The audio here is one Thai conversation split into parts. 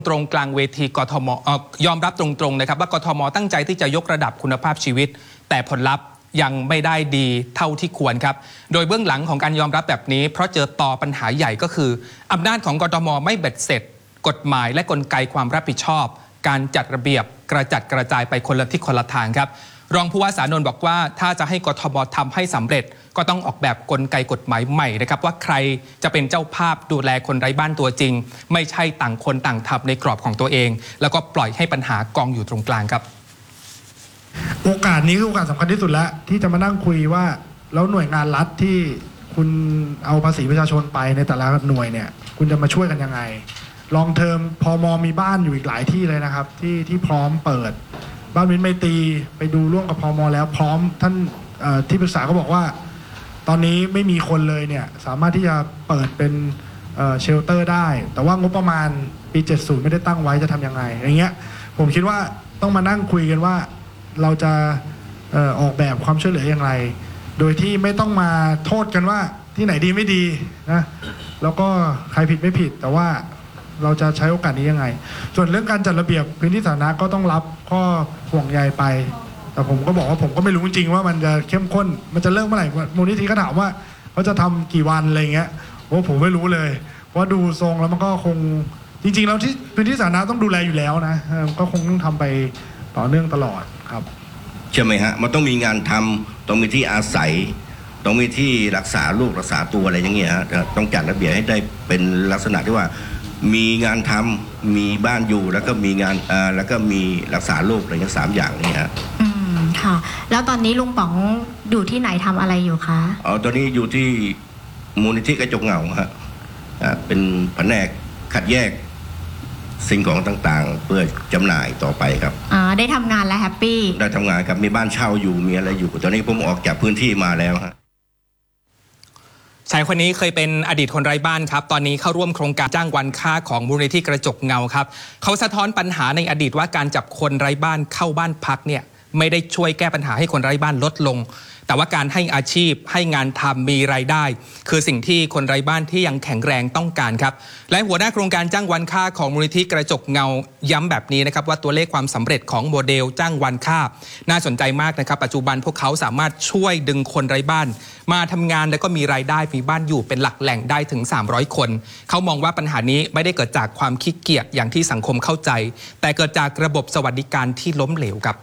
ตรงกลางเวทีกทมยอมรับตรงๆนะครับว่ากทมตั้งใจที่จะยกระดับคุณภาพชีวิตแต่ผลลัพธ์ยังไม่ได้ดีเท่าที่ควรครับโดยเบื้องหลังของการยอมรับแบบนี้เพราะเจอต่อปัญหาใหญ่ก็คืออำนาจของกทมไม่เบ็ดเสร็จกฎหมายและกลไกความรับผิดชอบการจัดระเบียบกระจัดกระจายไปคนละทิศคนละทางครับรองผู้ว่าสานนท์บอกว่าถ้าจะให้กทมทำให้สำเร็จก็ต้องออกแบบกลไกกฎหมายใหม่นะครับว่าใครจะเป็นเจ้าภาพดูแลคนไร้บ้านตัวจริงไม่ใช่ต่างคนต่างทำในกรอบของตัวเองแล้วก็ปล่อยให้ปัญหากองอยู่ตรงกลางครับโอกาสนี้คือโอกาสสำคัญที่สุดแล้วที่จะมานั่งคุยว่าแล้วหน่วยงานรัฐที่คุณเอาภาษีประชาชนไปในแต่ละหน่วยเนี่ยคุณจะมาช่วยกันยังไงลองเทอมพมมีบ้านอยู่อีกหลายที่เลยนะครับที่พร้อมเปิดบ้านมิตรไมตรีไปดูร่วมกับพมแล้วพร้อมท่านที่ปรึกษาก็บอกว่าตอนนี้ไม่มีคนเลยเนี่ยสามารถที่จะเปิดเป็นเชลเตอร์ได้แต่ว่างบประมาณปี70ไม่ได้ตั้งไว้จะทำยังไงอย่างเงี้ยผมคิดว่าต้องมานั่งคุยกันว่าเราจะออกแบบความช่วยเหลืออย่างไรโดยที่ไม่ต้องมาโทษกันว่าที่ไหนดีไม่ดีนะแล้วก็ใครผิดไม่ผิดแต่ว่าเราจะใช้โอกาสนี้ยังไงส่วนเรื่องการจัดระเบียบพื้นที่สาธารณะก็ต้องรับข้อห่วงใยไปแต่ผมก็บอกว่าผมก็ไม่รู้จริงๆว่ามันจะเข้มข้นมันจะเริ่มเมื่อไหร่มูลนิธิก็ถามว่าเขาจะทำกี่วันอะไรเงี้ยโอ้ผมไม่รู้เลยเพราะดูทรงแล้วมันก็คงจริงๆแล้วที่พื้นที่สาธารณะต้องดูแลอยู่แล้วนะก็คงต้องทำไปต่อเนื่องตลอดครับใช่ไหมฮะมันต้องมีงานทำต้องมีที่อาศัยต้องมีที่รักษาลูกรักษาตัวอะไรอย่างเงี้ยฮะต้องจัดระเบียบให้ได้เป็นลักษณะที่ว่ามีงานทำมีบ้านอยู่แล้วก็มีงานแล้วก็มีรักษาโรคอะไรอย่าง3อย่างนี้ฮะค่ะแล้วตอนนี้ลุงป๋องอยู่ที่ไหนทำอะไรอยู่คะตอนนี้อยู่ที่มูลนิธิกระจกเงาฮะเป็นแผนกคัดแยกสิ่งของต่างๆเพื่อจำหน่ายต่อไปครับได้ทำงานแล้วแฮปปี้ได้ทำงานครับมีบ้านเช่าอยู่มีอะไรอยู่ตอนนี้ผมออกจากพื้นที่มาแล้วฮะชายคนนี้เคยเป็นอดีตคนไร้บ้านครับตอนนี้เข้าร่วมโครงการจ้างวันค่าของมูลนิธิกระจกเงาครับเขาสะท้อนปัญหาในอดีตว่าการจับคนไร้บ้านเข้าบ้านพักเนี่ยไม่ได้ช่วยแก้ปัญหาให้คนไร้บ้านลดลงแต่ว่าการให้อาชีพให้งานทำมีรายได้คือสิ่งที่คนไร้บ้านที่ยังแข็งแรงต้องการครับและหัวหน้าโครงการจ้างวันค่าของมูลนิธิกระจกเงาย้ำแบบนี้นะครับว่าตัวเลขความสำเร็จของโมเดลจ้างวันค่าน่าสนใจมากนะครับปัจจุบันพวกเขาสามารถช่วยดึงคนไร้บ้านมาทำงานแล้วก็มีรายได้มีบ้านอยู่เป็นหลักแหล่งได้ถึง300คนเขามองว่าปัญหานี้ไม่ได้เกิดจากความขี้เกียจอย่างที่สังคมเข้าใจแต่เกิดจากระบบสวัสดิการที่ล้มเหลวครับ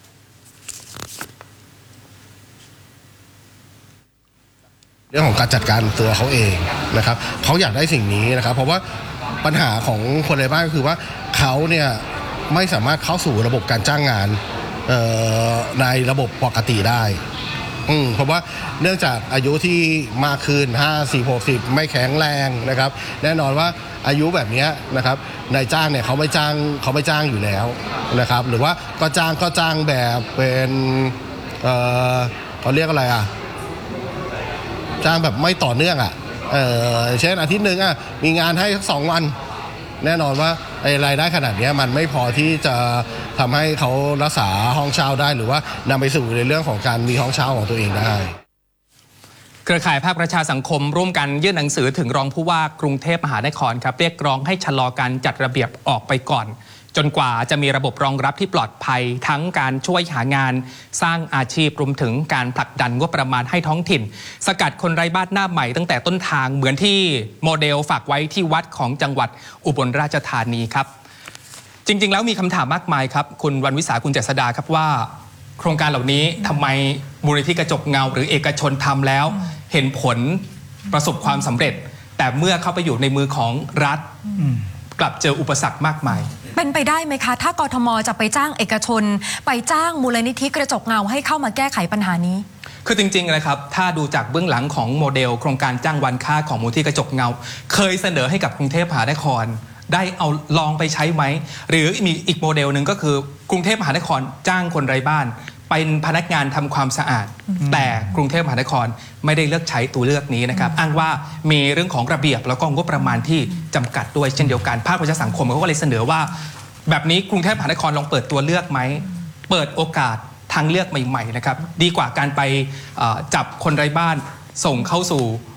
เรื่องของการจัดการตัวเขาเองนะครับเขาอยากได้สิ่งนี้นะครับเพราะว่าปัญหาของคนในบ้านก็คือว่าเขาเนี่ยไม่สามารถเข้าสู่ระบบการจ้างงานในระบบปกติได้เพราะว่าเนื่องจากอายุที่มากขึ้น50-60ไม่แข็งแรงนะครับแน่นอนว่าอายุแบบนี้นะครับนายจ้างเนี่ยเขาไม่จ้างอยู่แล้วนะครับหรือว่าก็จ้างแบบเป็นเขาเรียกอะไรจ้างแบบไม่ต่อเนื่องเช่นอาทิตย์หนึ่งมีงานให้สัก2 วันแน่นอนว่ารายได้ขนาดนี้มันไม่พอที่จะทำให้เขารักษาห้องเช่าได้หรือว่านำไปสู่ในเรื่องของการมีห้องเช่าของตัวเองได้เครือข่ายภาคประชาสังคมร่วมกันยื่นหนังสือถึงรองผู้ว่ากรุงเทพมหานครครับเรียกร้องให้ชะลอการจัดระเบียบออกไปก่อนจนกว่าจะมีระบบรองรับที่ปลอดภัยทั้งการช่วยหางานสร้างอาชีพรวมถึงการผลักดันงบประมาณให้ท้องถิ่นสกัดคนไร้บ้านหน้าใหม่ตั้งแต่ต้นทางเหมือนที่โมเดลฝากไว้ที่วัดของจังหวัดอุบลราชธานีครับจริงๆแล้วมีคำถามมากมายครับคุณวรรณวิสาคุณเจษฎาครับว่าโครงการเหล่านี้ทำไมมูลนิธิกระจกเงาหรือเอกชนทำแล้วเห็นผลประสบความสำเร็จแต่เมื่อเข้าไปอยู่ในมือของรัฐกลับเจออุปสรรคมากมายเป็นไปได้ไหมคะถ้ากทมจะไปจ้างเอกชนไปจ้างมูลนิธิกระจกเงาให้เข้ามาแก้ไขปัญหานี้คือจริงๆนะครับถ้าดูจากเบื้องหลังของโมเดลโครงการจ้างวันค่าของมูลนิธิกระจกเงาเคยเสนอให้กับกรุงเทพมหานครได้เอาลองไปใช้ไหมหรือมีอีกโมเดลหนึ่งก็คือกรุงเทพมหานครจ้างคนไร้บ้านเป็นพนักงานทำความสะอาดแต่กรุงเทพมหานครไม่ได้เลือกใช้ตัวเลือกนี้นะครับอ้างว่ามีเรื่องของระเบียบแล้วก็งบประมาณที่จำกัดด้วยเช่นเดียวกันภาคประชาสังคมเขาก็เลยเสนอว่าแบบนี้กรุงเทพมหานครลองเปิดตัวเลือกไหมเปิดโอกาสทางเลือกใหม่ๆนะครับดีกว่าการไปจับคนไร้บ้านส่งเข้าสู่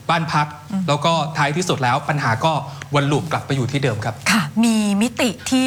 บ้านพัก แล้วก็ท้ายที่สุดแล้วปัญหาก็วนลูปกลับไปอยู่ที่เดิมครับค่ะ มีมิติที่